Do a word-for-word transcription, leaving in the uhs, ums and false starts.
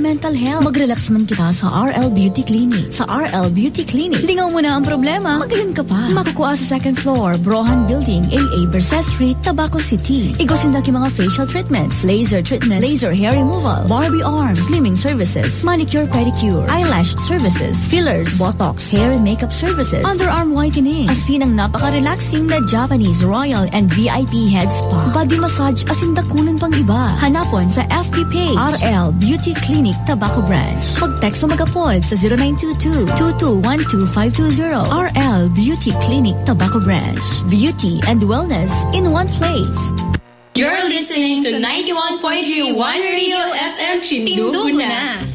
mental health. Mag-relax man kita sa R L Beauty Clinic. Sa R L Beauty Clinic, lingaw mo na ang problema, magayon ka pa. Makukuha sa second floor, Brohan Building, A A Versailles Street, Tabaco City. Igusin na ki mga facial treatments, laser treatment, laser hair removal, Barbie arms, slimming services, manicure pedicure, eyelash services, fillers, botox, hair and makeup services, underarm whitening, asin ang napaka-relaxing na Japanese Royal and V I P Head Spa, body massage asin dakunan pang iba. Hanapon sa F B page R L Beauty Clinic Tabaco Branch. Mag-text o mag-apod sa zero nine two two, two two one two five two zero. R L Beauty Clinic Tabaco Branch. Beauty and wellness in one place. You're listening to ninety-one point three One Radio F M Tindugo na.